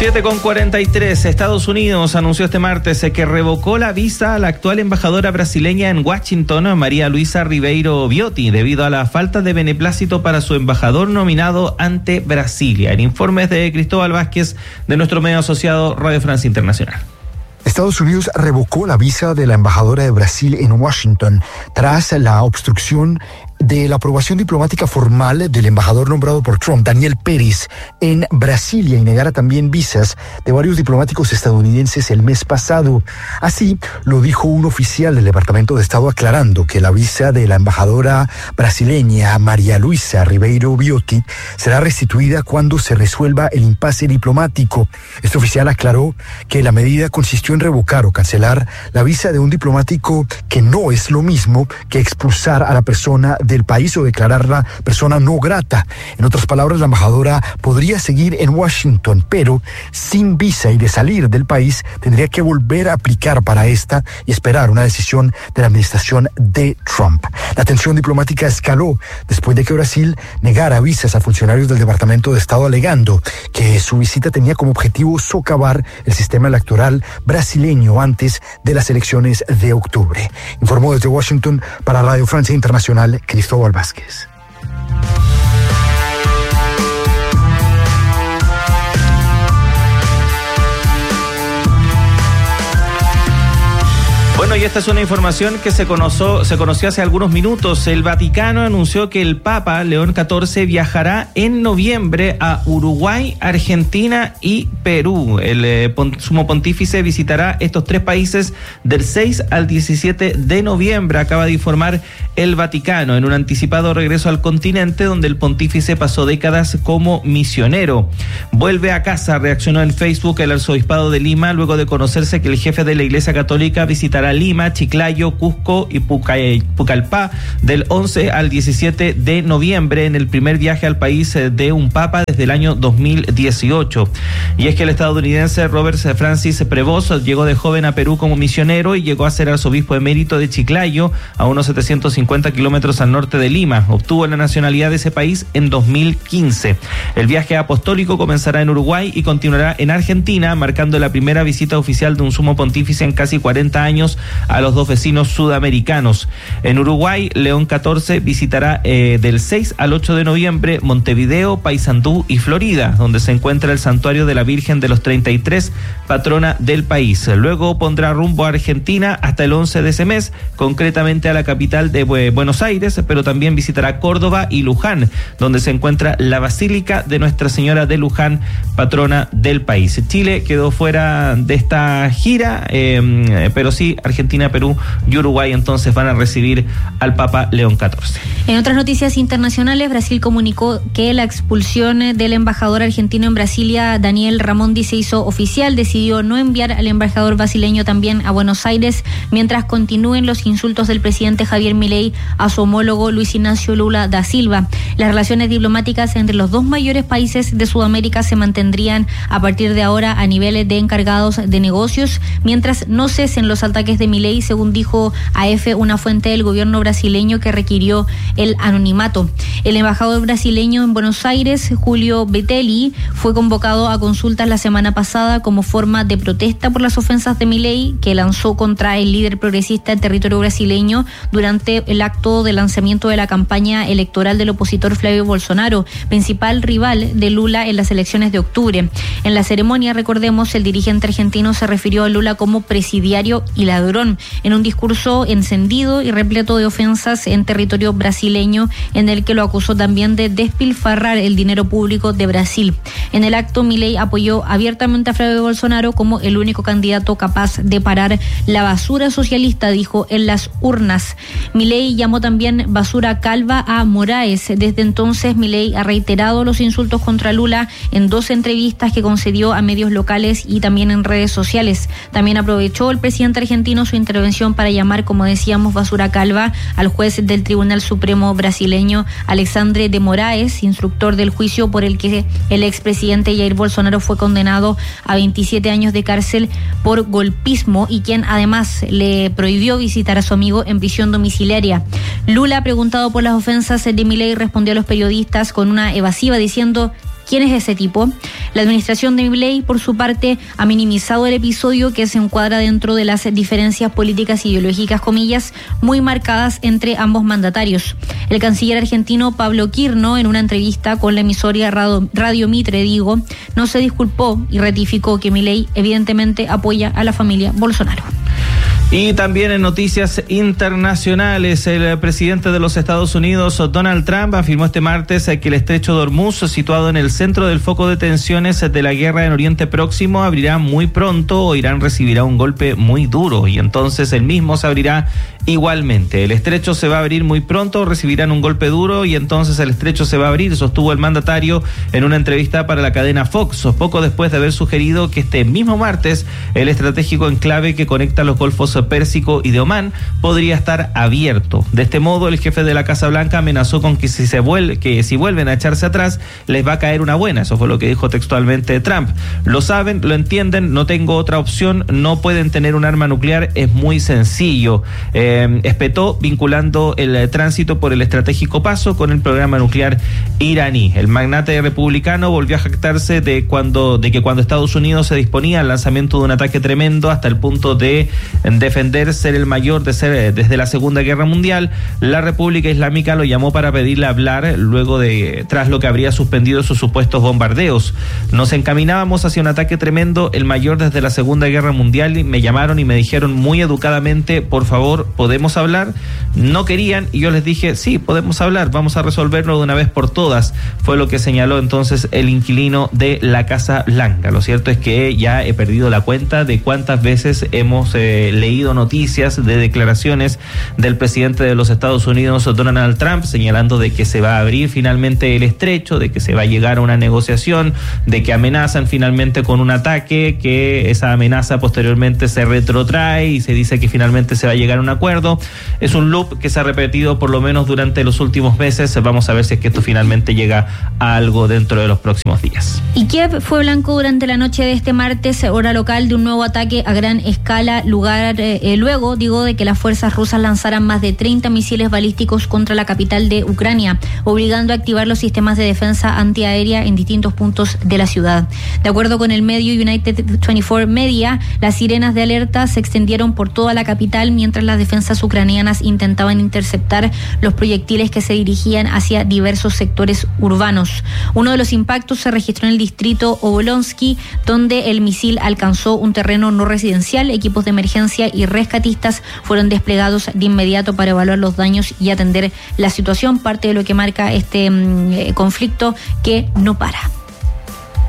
7:43. Estados Unidos anunció este martes que revocó la visa a la actual embajadora brasileña en Washington, María Luisa Ribeiro Viotti, debido a la falta de beneplácito para su embajador nominado ante Brasilia. En informes de Cristóbal Vázquez, de nuestro medio asociado Radio Francia Internacional. Estados Unidos revocó la visa de la embajadora de Brasil en Washington tras la obstrucción de la aprobación diplomática formal del embajador nombrado por Trump, Daniel Pérez, en Brasilia, y negara también visas de varios diplomáticos estadounidenses el mes pasado. Así lo dijo un oficial del Departamento de Estado, aclarando que la visa de la embajadora brasileña María Luisa Ribeiro Viotti será restituida cuando se resuelva el impasse diplomático. Este oficial aclaró que la medida consistió en revocar o cancelar la visa de un diplomático, que no es lo mismo que expulsar a la persona del país o declararla persona no grata. En otras palabras, la embajadora podría seguir en Washington, pero sin visa, y de salir del país tendría que volver a aplicar para esta y esperar una decisión de la administración de Trump. La tensión diplomática escaló después de que Brasil negara visas a funcionarios del Departamento de Estado, alegando que su visita tenía como objetivo socavar el sistema electoral brasileño antes de las elecciones de octubre. Informó desde Washington para Radio Francia Internacional, Cristóbal Vázquez. Bueno, y esta es una información que se conoció hace algunos minutos. El Vaticano anunció que el Papa León XIV viajará en noviembre a Uruguay, Argentina y Perú. El sumo pontífice visitará estos tres países del 6 al 17 de noviembre, acaba de informar el Vaticano, en un anticipado regreso al continente donde el pontífice pasó décadas como misionero. Vuelve a casa, reaccionó en Facebook el arzobispado de Lima, luego de conocerse que el jefe de la Iglesia Católica visitará Lima, Chiclayo, Cusco y Pucallpá del 11 al 17 de noviembre, en el primer viaje al país de un papa desde el año 2018. Y es que el estadounidense Robert Francis Prevost llegó de joven a Perú como misionero y llegó a ser arzobispo emérito de Chiclayo, a unos 750 kilómetros al norte de Lima. Obtuvo la nacionalidad de ese país en 2015. El viaje apostólico comenzará en Uruguay y continuará en Argentina, marcando la primera visita oficial de un sumo pontífice en casi 40 años a los dos vecinos sudamericanos. En Uruguay, León XIV visitará del 6 al 8 de noviembre Montevideo, Paysandú y Florida, donde se encuentra el santuario de la Virgen de los 33, patrona del país. Luego pondrá rumbo a Argentina hasta el 11 de ese mes, concretamente a la capital de Buenos Aires, pero también visitará Córdoba y Luján, donde se encuentra la Basílica de Nuestra Señora de Luján, patrona del país. Chile quedó fuera de esta gira, pero sí, Argentina, Perú y Uruguay entonces van a recibir al Papa León XIV. En otras noticias internacionales, Brasil comunicó que la expulsión del embajador argentino en Brasilia, Daniel Ramondi, se hizo oficial. Decidió no enviar al embajador brasileño también a Buenos Aires, mientras continúen los insultos del presidente Javier Milei a su homólogo Luis Ignacio Lula da Silva. Las relaciones diplomáticas entre los dos mayores países de Sudamérica se mantendrían a partir de ahora a niveles de encargados de negocios, mientras no cesen los ataques de Milei, según dijo a EFE una fuente del gobierno brasileño que requirió el anonimato. El embajador brasileño en Buenos Aires, Julio Betelli, fue convocado a consultas la semana pasada como forma de protesta por las ofensas de Milei, que lanzó contra el líder progresista en territorio brasileño durante el acto de lanzamiento de la campaña electoral del opositor Flavio Bolsonaro, principal rival de Lula en las elecciones de octubre. En la ceremonia, recordemos, el dirigente argentino se refirió a Lula como presidiario y ladrón, en un discurso encendido y repleto de ofensas en territorio brasileño, en el que lo acusó también de despilfarrar el dinero público de Brasil. En el acto, Milei apoyó abiertamente a Flavio Bolsonaro como el único candidato capaz de parar la basura socialista, dijo, en las urnas. Milei llamó también basura calva a Moraes. Desde entonces, Milei ha reiterado los insultos contra Lula en 2 entrevistas que concedió a medios locales y también en redes sociales. También aprovechó el presidente argentino su intervención para llamar, como decíamos, basura calva al juez del Tribunal Supremo brasileño, Alexandre de Moraes, instructor del juicio por el que el expresidente Jair Bolsonaro fue condenado a 27 años de cárcel por golpismo y quien además le prohibió visitar a su amigo en prisión domiciliaria. Lula, preguntado por las ofensas de Milei, respondió a los periodistas con una evasiva diciendo ¿Quién es ese tipo? La administración de Milei, por su parte, ha minimizado el episodio que se encuadra dentro de las diferencias políticas ideológicas, comillas, muy marcadas entre ambos mandatarios. El canciller argentino Pablo Quirno, en una entrevista con la emisora Radio Mitre, no se disculpó y ratificó que Milei evidentemente apoya a la familia Bolsonaro. Y también en noticias internacionales, el presidente de los Estados Unidos, Donald Trump, afirmó este martes que el estrecho de Hormuz, situado en el centro del foco de tensiones de la guerra en Oriente Próximo, abrirá muy pronto o Irán recibirá un golpe muy duro y entonces el mismo se abrirá igualmente. El estrecho se va a abrir muy pronto, recibirán un golpe duro y entonces el estrecho se va a abrir, sostuvo el mandatario en una entrevista para la cadena Fox, poco después de haber sugerido que este mismo martes el estratégico enclave que conecta los golfos Pérsico y de Omán podría estar abierto. De este modo, el jefe de la Casa Blanca amenazó con que si vuelven a echarse atrás, les va a caer una buena. Eso fue lo que dijo textualmente Trump. Lo saben, lo entienden, no tengo otra opción, no pueden tener un arma nuclear, es muy sencillo. Espetó vinculando el tránsito por el estratégico paso con el programa nuclear iraní. El magnate republicano volvió a jactarse de que cuando Estados Unidos se disponía al lanzamiento de un ataque tremendo hasta el punto de defender ser el mayor desde la Segunda Guerra Mundial, la República Islámica lo llamó para pedirle hablar tras lo que habría suspendido sus supuestos bombardeos. Nos encaminábamos hacia un ataque tremendo, el mayor desde la Segunda Guerra Mundial, y me llamaron y me dijeron muy educadamente, por favor, ¿podemos hablar? No querían y yo les dije, sí, podemos hablar, vamos a resolverlo de una vez por todas, fue lo que señaló entonces el inquilino de la Casa Blanca. Lo cierto es que ya he perdido la cuenta de cuántas veces hemos leído noticias de declaraciones del presidente de los Estados Unidos, Donald Trump, señalando de que se va a abrir finalmente el estrecho, de que se va a llegar a una negociación, de que amenazan finalmente con un ataque, que esa amenaza posteriormente se retrotrae y se dice que finalmente se va a llegar a un acuerdo. Es un loop que se ha repetido por lo menos durante los últimos meses. Vamos a ver si es que esto finalmente llega a algo dentro de los próximos días. Y Kiev fue blanco durante la noche de este martes, hora local, de un nuevo ataque a gran escala, luego de que las fuerzas rusas lanzaran más de 30 misiles balísticos contra la capital de Ucrania, obligando a activar los sistemas de defensa antiaérea en distintos puntos de la ciudad. De acuerdo con el medio United 24 Media, las sirenas de alerta se extendieron por toda la capital mientras las defensas ucranianas intentaban interceptar los proyectiles que se dirigían hacia diversos sectores urbanos. Uno de los impactos se registró en el distrito Obolonsky, donde el misil alcanzó un terreno no residencial. Equipos de emergencia y rescatistas fueron desplegados de inmediato para evaluar los daños y atender la situación, parte de lo que marca este conflicto que no para.